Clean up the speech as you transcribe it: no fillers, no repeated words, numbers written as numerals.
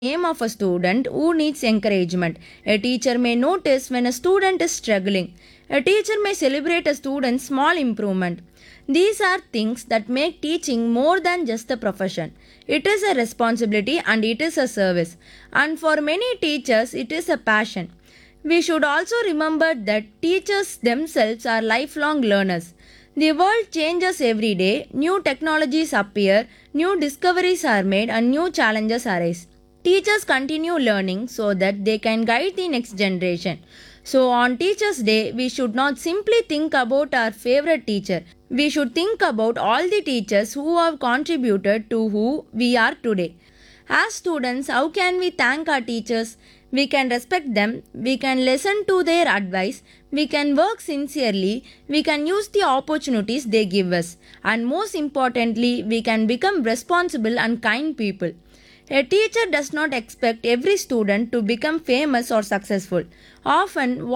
name of a student who needs encouragement. A teacher may notice when a student is struggling. A teacher may celebrate a student's small improvement. These are things that make teaching more than just a profession. It is a responsibility and it is a service. And for many teachers, it is a passion. We should also remember that teachers themselves are lifelong learners. The world changes every day, new technologies appear, new discoveries are made, and new challenges arise. Teachers continue learning so that they can guide the next generation. So, on Teachers' Day, we should not simply think about our favorite teacher. We should think about all the teachers who have contributed to who we are today. As students, how can we thank our teachers? We can respect them, we can listen to their advice, we can work sincerely, we can use the opportunities they give us, and most importantly, we can become responsible and kind people. A teacher does not expect every student to become famous or successful. Often,